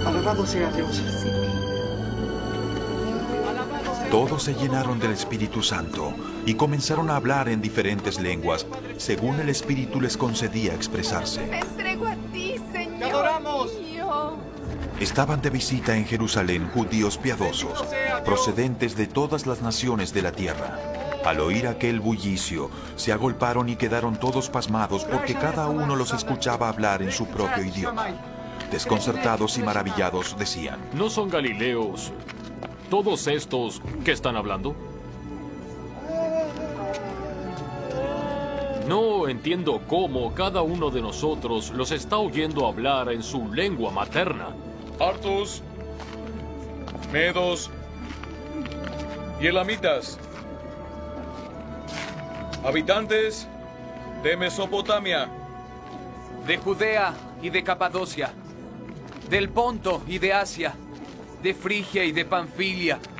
Alabado sea Dios. Todos se llenaron del Espíritu Santo y comenzaron a hablar en diferentes lenguas, según el Espíritu les concedía expresarse. Me entrego a ti, Señor. ¡Te adoramos! Mío. Estaban de visita en Jerusalén judíos piadosos, procedentes de todas las naciones de la tierra. Al oír aquel bullicio, se agolparon y quedaron todos pasmados porque cada uno los escuchaba hablar en su propio idioma. Desconcertados y maravillados decían: ¿No son galileos todos estos que están hablando? No entiendo cómo cada uno de nosotros los está oyendo hablar en su lengua materna. Partos, medos y elamitas, habitantes de Mesopotamia, de Judea y de Capadocia, del Ponto y de Asia, de Frigia y de Panfilia,